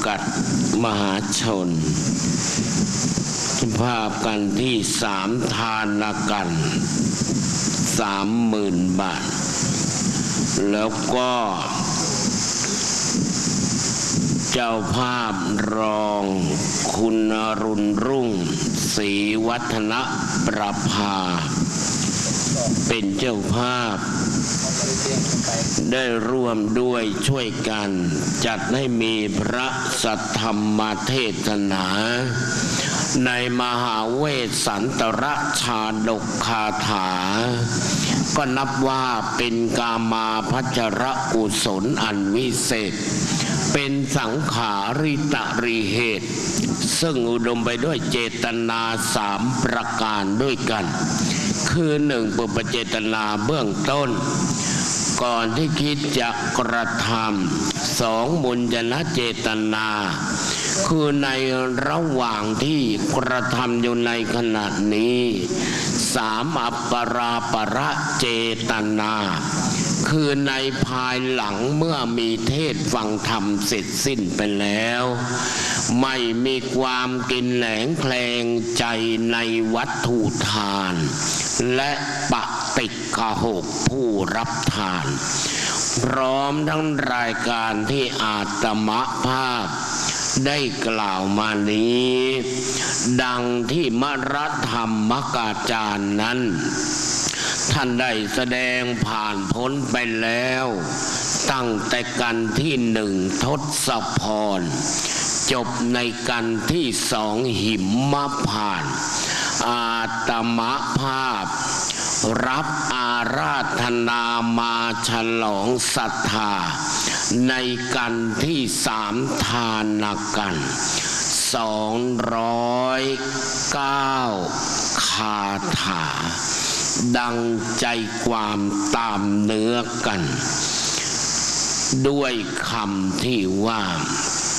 กัดมหาชนภาพกันที่3 ทานกัน 30,000 บาทแล้วก็เจ้าภาพรองคุณอรุณรุ่งศรีวัฒนประภาเป็นเจ้าภาพได้ร่วมด้วยช่วยกันจัดให้มีพระสัทธรรมเทศนาในมหาเวสสันตรชาดกคาถาก็นับว่าเป็นกามาพัชรกุศลอันวิเศษเป็นสังขาริตริเหตุซึ่งอุดมไปด้วยเจตนา3 ประการด้วยกันคือ 1. ปุพพเจตนาเบื้องต้นก่อนที่คิดจะกระทำ 2. บุญญาเจตนาคือในระหว่างที่กระทำอยู่ในขณะนี้ 3. อัปปราประเจตนาคือในภายหลังเมื่อมีเทศฟังธรรมเสร็จสิ้นไปแล้วไม่มีความกินแหลงแคลงใจในวัตถุทานและปฏิฆะหกผู้รับทานพร้อมทั้งรายการที่อาตมภาพได้กล่าวมานี้ดังที่มรธรรมกาจารย์นั้นท่านได้แสดงผ่านพ้นไปแล้วตั้งแต่กันที่1 ทศพรจบในกันที่2 หิมพานต์อาตมภาพรับอาราธนามาฉลองศรัทธาในกันที่3 ทานกัน209 คาถาดังใจความตามเนื้อกันด้วยคำที่ว่า